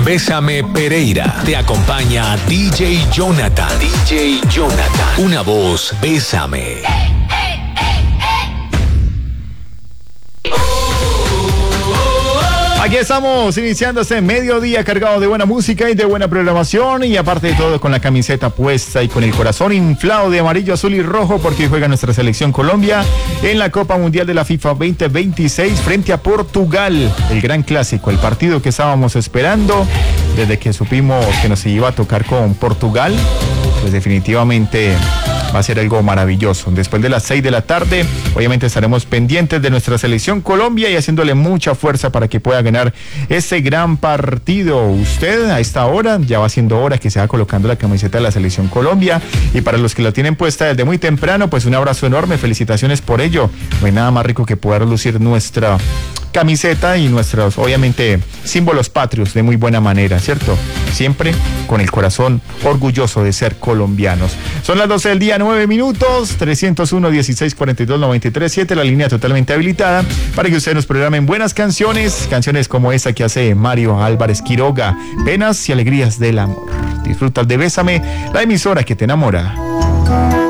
Bésame Pereira. Te acompaña DJ Jonathan. DJ Jonathan. Una voz, Bésame. Aquí estamos iniciando este mediodía cargado de buena música y de buena programación, y aparte de todo con la camiseta puesta y con el corazón inflado de amarillo, azul y rojo, porque juega nuestra selección Colombia en la Copa Mundial de la FIFA 2026 frente a Portugal, el gran clásico, el partido que estábamos esperando desde que supimos que nos iba a tocar con Portugal. Pues definitivamente va a ser algo maravilloso. Después de las 6 de la tarde, obviamente estaremos pendientes de nuestra selección Colombia y haciéndole mucha fuerza para que pueda ganar ese gran partido. Usted a esta hora, ya va siendo hora que se va colocando la camiseta de la selección Colombia, y para los que la tienen puesta desde muy temprano, pues un abrazo enorme, felicitaciones por ello. No hay nada más rico que poder lucir nuestra camiseta y nuestros, obviamente, símbolos patrios de muy buena manera, ¿cierto? Siempre con el corazón orgulloso de ser colombianos. Son las 12 del día, 9 minutos, 301-1642-93-7, la línea totalmente habilitada para que ustedes nos programen buenas canciones como esta que hace Mario Álvarez Quiroga, Penas y Alegrías del Amor. Disfruta de Bésame, la emisora que te enamora.